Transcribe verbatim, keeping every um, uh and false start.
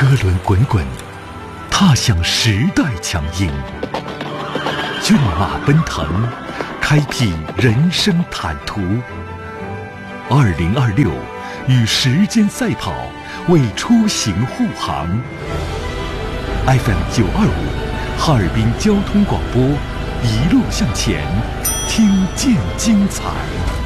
车轮滚滚，踏向时代强音；骏马奔腾，开辟人生坦途。二零二六，与时间赛跑，为出行护航。F M 九二五，哈尔滨交通广播，一路向前，听见精彩。